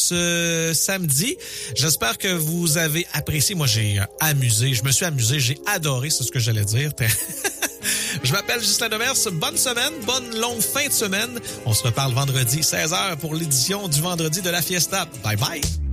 ce samedi. J'espère que vous avez apprécié. Moi, j'ai amusé. Je me suis amusé. J'ai adoré, c'est ce que j'allais dire. Je m'appelle Ghislain Demers. Bonne semaine, bonne longue fin de semaine. On se reparle vendredi 16h pour l'édition du vendredi de la Fiesta. Bye bye!